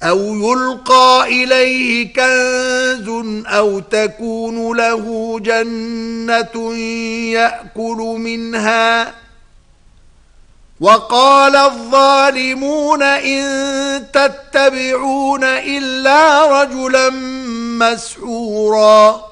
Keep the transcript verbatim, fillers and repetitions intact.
أو يلقى إليه كنز أو تكون له جنة يأكل منها وقال الظالمون إن تتبعون إلا رجلا مسحورا